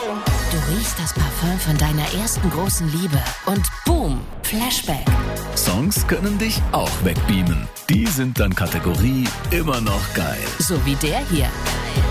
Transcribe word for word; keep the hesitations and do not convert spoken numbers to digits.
Du riechst das Parfum von deiner ersten großen Liebe und boom, Flashback. Songs können dich auch wegbeamen. Die sind dann Kategorie immer noch geil. So wie der hier.